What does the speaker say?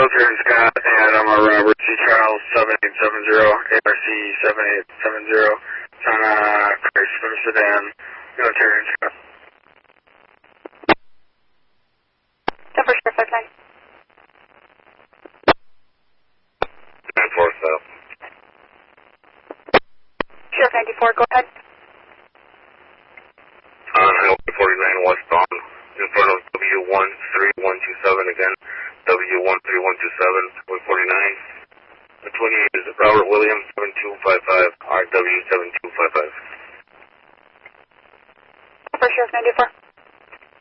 Filter and Scott, and I'm a Robert C. Charles 7870, ARC 7870. It's on Christ from Sedan, Military and Scott. Number sure, 59. 94 South. Sheriff 94, go ahead. On Highway 49 westbound, in front of W13127 again, W13127, Highway 49. The 28 is Robert Williams 7255, RW 7255. Number Sheriff 94.